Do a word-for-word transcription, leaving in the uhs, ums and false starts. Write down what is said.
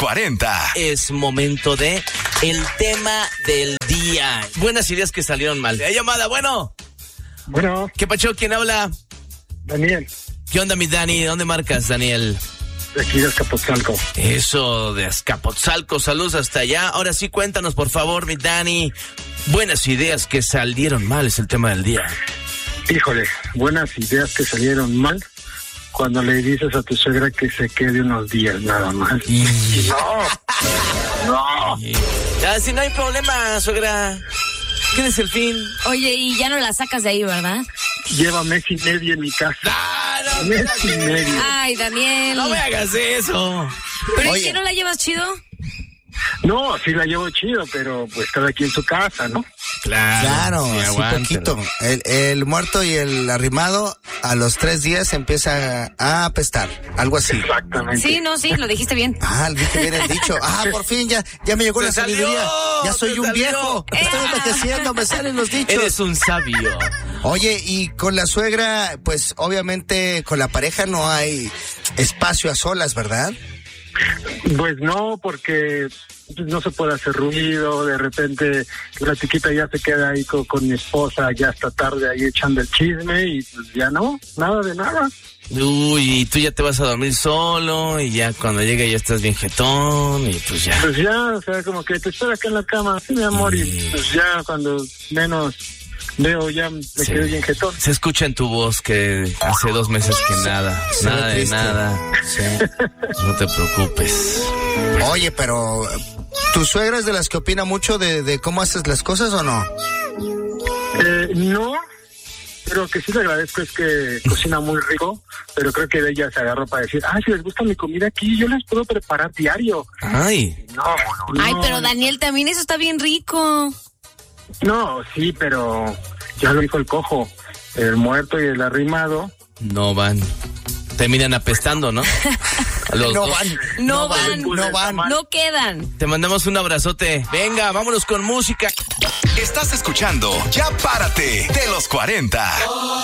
cuarenta. Es momento de el tema del día. Buenas ideas que salieron mal. ¿Hay llamada? Bueno. Bueno. ¿Qué pacho? ¿Quién habla? Daniel. ¿Qué onda, mi Dani? ¿De dónde marcas, Daniel? De aquí de Azcapotzalco. Eso, de Azcapotzalco. Saludos hasta allá. Ahora sí, cuéntanos, por favor, mi Dani. Buenas ideas que salieron mal es el tema del día. Híjole, buenas ideas que salieron mal cuando le dices a tu suegra que se quede unos días nada más. Y... No, no. Ya, si no hay problema, suegra. ¿Quién es el fin? Oye, y ya no la sacas de ahí, ¿verdad? Lleva mes y medio en mi casa. Ah, no, mes y medio. Ay, Daniel. No me hagas eso. ¿Pero Oye. ¿y qué no la llevas chido? No, sí la llevo chido, pero pues cada quien en su casa, ¿no? Claro, Claro, sí, así aguántalo. poquito. El, el muerto y el arrimado a los tres días empieza a apestar, algo así. Exactamente. Sí, no, sí, lo dijiste bien. Ah, dije bien el dicho. Ah, por fin, ya, ya me llegó ¡Te la salió! sabiduría. Ya soy ¡Te un salió! viejo. Estoy envejeciendo, me salen los dichos. Eres un sabio. Oye, y con la suegra, pues obviamente con la pareja no hay espacio a solas, ¿verdad? Pues no, porque pues, no se puede hacer ruido, de repente la chiquita ya se queda ahí con, con mi esposa ya hasta tarde ahí echando el chisme y pues ya no, nada de nada. Uy, y tú ya te vas a dormir solo y ya cuando llegue ya estás bien jetón y pues ya. Pues ya, o sea, como que te espera acá en la cama, sí, mi amor, y pues ya cuando menos veo ya me Sí. quedé bien jetón. Se escucha en tu voz que hace dos meses que nada, Se nada ve de triste. nada. Sí. No te preocupes. Oye, pero ¿tu suegra es de las que opina mucho de, de cómo haces las cosas o no? Eh, no, pero que sí le agradezco es que cocina muy rico, pero creo que de ella se agarró para decir, ah, si les gusta mi comida aquí, yo les puedo preparar diario. Ay, No, no. Ay, pero Daniel, también eso está bien rico. No, sí, pero ya lo dijo el cojo, el muerto y el arrimado. no van. Terminan apestando, ¿no? Los No dos. van. No van, no van. no quedan. Te mandamos un abrazote. Venga, vámonos con música. Estás escuchando Ya Párate de los cuarenta.